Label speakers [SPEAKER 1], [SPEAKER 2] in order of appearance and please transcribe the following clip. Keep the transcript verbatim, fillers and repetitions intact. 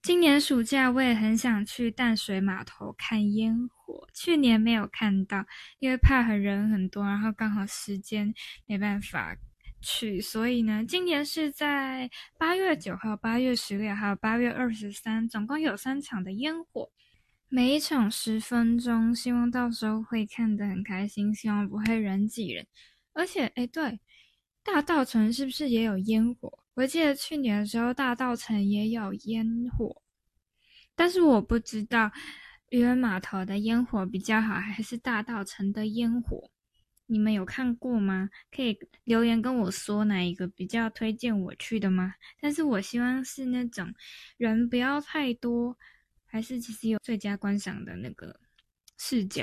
[SPEAKER 1] 今年暑假我也很想去淡水码头看烟火，去年没有看到，因为怕很人很多，然后刚好时间没办法去，所以呢，今年是在八月九号、八月十六还有八月二十三，总共有三场的烟火，每一场十分钟，希望到时候会看得很开心，希望不会人挤人。而且，诶对，大稻埕是不是也有烟火？我记得去年的时候，大稻埕也有烟火，但是我不知道渔人码头的烟火比较好，还是大稻埕的烟火。你们有看过吗？可以留言跟我说哪一个比较推荐我去的吗？但是我希望是那种人不要太多，还是其实有最佳观赏的那个视角。